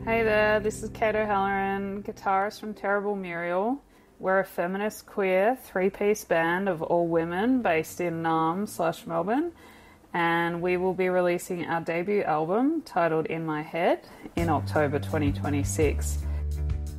Hey there, this is Kate O'Halloran, guitarist from Terrible Muriel. We're a feminist queer three-piece band of all women based in Naarm/Melbourne, and we will be releasing our debut album titled In My Head in October 2026.